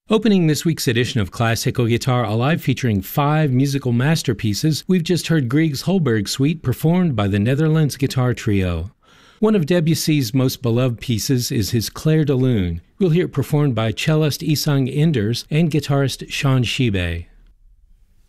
Opening this week's edition of Classical Guitar Alive featuring 5 musical masterpieces, we've just heard Grieg's Holberg Suite performed by the Netherlands Guitar Trio. One of Debussy's most beloved pieces is his Clair de Lune. We'll hear it performed by cellist Isang Enders and guitarist Sean Shibe.